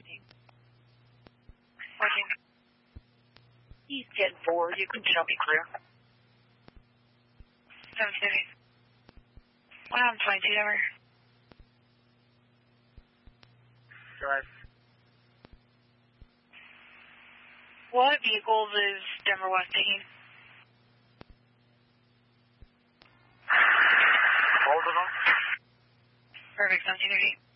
East 10-4, you can show me clear. 730. 122 number. Drive. What vehicles is Denver West taking? Both of them. Perfect, 1730.